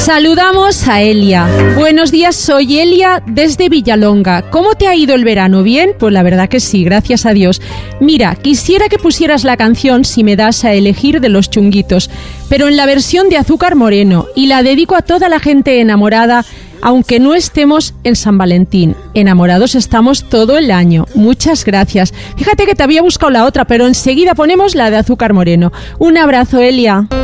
Saludamos a Elia. Buenos días, soy Elia desde Villalonga. ¿Cómo te ha ido el verano? ¿Bien? Pues la verdad que sí, gracias a Dios. Mira, quisiera que pusieras la canción Si me das a elegir de Los Chunguitos, pero en la versión de Azúcar Moreno, y la dedico a toda la gente enamorada, aunque no estemos en San Valentín. Enamorados estamos todo el año. Muchas gracias. Fíjate que te había buscado la otra, pero enseguida ponemos la de Azúcar Moreno. Un abrazo, Elia.